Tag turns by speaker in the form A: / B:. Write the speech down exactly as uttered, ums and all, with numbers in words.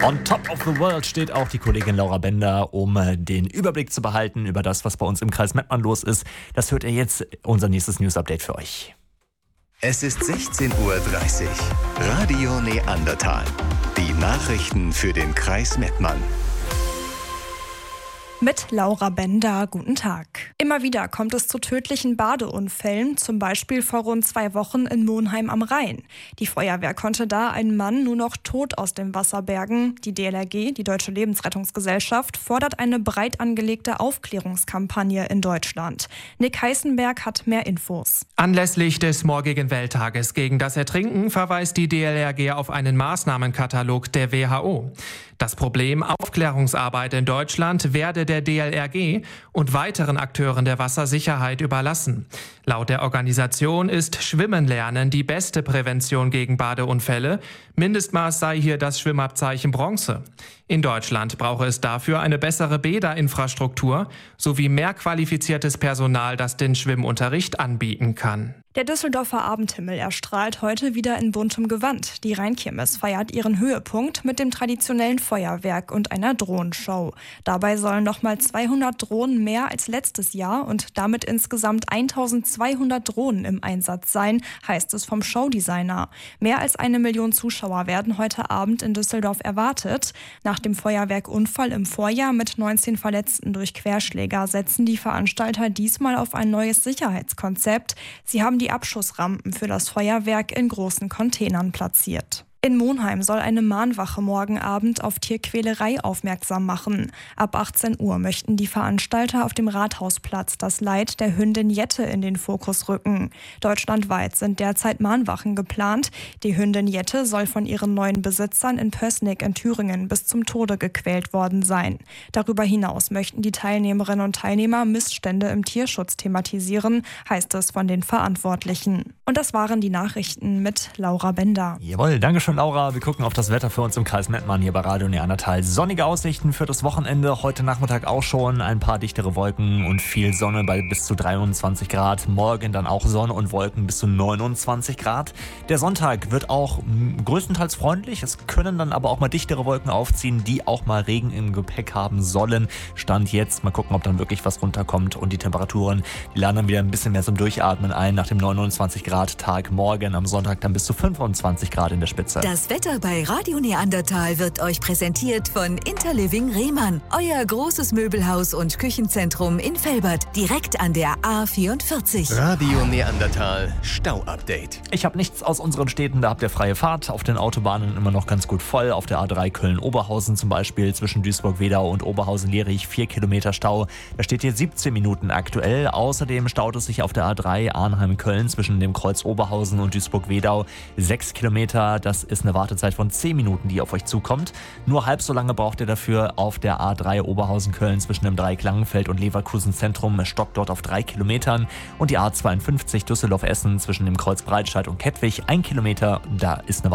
A: On top of the world steht auch die Kollegin Laura Bender, um den Überblick zu behalten über das, was bei uns im Kreis Mettmann los ist. Das hört ihr jetzt, unser nächstes News-Update für euch.
B: Es ist sechzehn Uhr dreißig. Radio Neandertal. Die Nachrichten für den Kreis Mettmann.
C: Mit Laura Bender, guten Tag. Immer wieder kommt es zu tödlichen Badeunfällen, zum Beispiel vor rund zwei Wochen in Monheim am Rhein. Die Feuerwehr konnte da einen Mann nur noch tot aus dem Wasser bergen. Die D L R G, die Deutsche Lebensrettungsgesellschaft, fordert eine breit angelegte Aufklärungskampagne in Deutschland. Nick Heißenberg hat mehr Infos.
D: Anlässlich des morgigen Welttages gegen das Ertrinken verweist die D L R G auf einen Maßnahmenkatalog der W H O. Das Problem Aufklärungsarbeit in Deutschland werde der D L R G und weiteren Akteuren der Wassersicherheit überlassen. Laut der Organisation ist Schwimmen lernen die beste Prävention gegen Badeunfälle. Mindestmaß sei hier das Schwimmabzeichen Bronze. In Deutschland brauche es dafür eine bessere Bäderinfrastruktur sowie mehr qualifiziertes Personal, das den Schwimmunterricht anbieten kann.
C: Der Düsseldorfer Abendhimmel erstrahlt heute wieder in buntem Gewand. Die Rheinkirmes feiert ihren Höhepunkt mit dem traditionellen Feuerwerk und einer Drohnenshow. Dabei sollen nochmal zweihundert Drohnen mehr als letztes Jahr und damit insgesamt eintausendzweihundert Drohnen im Einsatz sein, heißt es vom Showdesigner. Mehr als eine Million Zuschauer werden heute Abend in Düsseldorf erwartet. Nach dem Feuerwerkunfall im Vorjahr mit neunzehn Verletzten durch Querschläger setzen die Veranstalter diesmal auf ein neues Sicherheitskonzept. Sie haben die Abschussrampen für das Feuerwerk in großen Containern platziert. In Monheim soll eine Mahnwache morgen Abend auf Tierquälerei aufmerksam machen. Ab achtzehn Uhr möchten die Veranstalter auf dem Rathausplatz das Leid der Hündin Jette in den Fokus rücken. Deutschlandweit sind derzeit Mahnwachen geplant. Die Hündin Jette soll von ihren neuen Besitzern in Pößnig in Thüringen bis zum Tode gequält worden sein. Darüber hinaus möchten die Teilnehmerinnen und Teilnehmer Missstände im Tierschutz thematisieren, heißt es von den Verantwortlichen. Und das waren die Nachrichten mit Laura Bender.
A: Jawohl, danke schön. Laura, wir gucken auf das Wetter für uns im Kreis Mettmann hier bei Radio Neandertal. Sonnige Aussichten für das Wochenende, heute Nachmittag auch schon ein paar dichtere Wolken und viel Sonne bei bis zu dreiundzwanzig Grad. Morgen dann auch Sonne und Wolken bis zu neunundzwanzig Grad. Der Sonntag wird auch m, größtenteils freundlich. Es können dann aber auch mal dichtere Wolken aufziehen, die auch mal Regen im Gepäck haben sollen. Stand jetzt, mal gucken, ob dann wirklich was runterkommt und die Temperaturen, die laden dann wieder ein bisschen mehr zum Durchatmen ein nach dem neunundzwanzig Grad Tag. Morgen am Sonntag dann bis zu fünfundzwanzig Grad in der Spitze.
E: Das Wetter bei Radio Neandertal wird euch präsentiert von Interliving Rehmann. Euer großes Möbelhaus und Küchenzentrum in Velbert, direkt an der A vierundvierzig.
B: Radio Neandertal Stau-Update.
A: Ich habe nichts aus unseren Städten, da habt ihr freie Fahrt. Auf den Autobahnen immer noch ganz gut voll. Auf der A drei Köln-Oberhausen zum Beispiel zwischen Duisburg-Wedau und Oberhausen-Lierich vier Kilometer Stau. Da steht hier siebzehn Minuten aktuell. Außerdem staut es sich auf der A drei Arnheim-Köln zwischen dem Kreuz Oberhausen und Duisburg-Wedau sechs Kilometer. Das ist eine Wartezeit von zehn Minuten, die auf euch zukommt. Nur halb so lange braucht ihr dafür auf der A drei Oberhausen-Köln zwischen dem Dreieck Langenfeld und Leverkusen Zentrum. Es stockt dort auf drei Kilometern. Und die A zweiundfünfzig Düsseldorf-Essen zwischen dem Kreuz Breitscheid und Kettwig ein Kilometer. Da ist eine